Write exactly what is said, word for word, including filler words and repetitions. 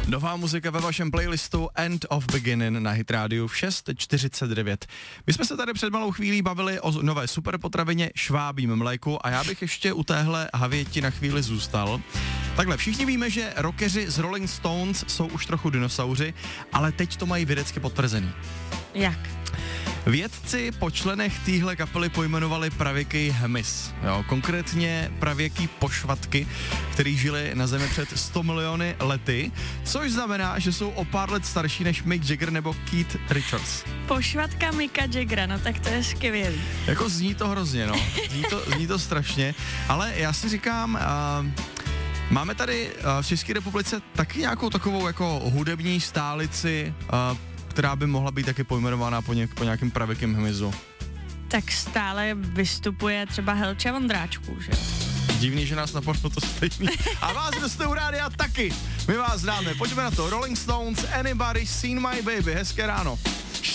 Nová muzika ve vašem playlistu End of Beginning na Hit Radio v šest čtyřicet devět. My jsme se tady před malou chvílí bavili o nové superpotravině švábím mléku a já bych ještě u téhle havěti na chvíli zůstal. Takhle, všichni víme, že rockeři z Rolling Stones jsou už trochu dinosauři, ale teď to mají vědecky potvrzený. Jak? Vědci po členech téhle kapely pojmenovali pravěký hmyz, jo, konkrétně pravěký pošvatky, který žili na Zemi před sto miliony lety, což znamená, že jsou o pár let starší než Mick Jagger nebo Keith Richards. Pošvatka Micka Jaggera, no tak to je skvělý. Jako zní to hrozně, no, zní to, zní to strašně, ale já si říkám... Uh, Máme tady uh, v České republice taky nějakou takovou jako hudební stálici, uh, která by mohla být taky pojmenovaná po, něk, po nějakém pravěkém hmyzu. Tak stále vystupuje třeba Helča Vondráčků, že? Divný, že nás napadlo to stejný. A vás, kdo jste u rádia, taky. My vás známe. Pojďme na to. Rolling Stones, Anybody Seen My Baby. Hezké ráno.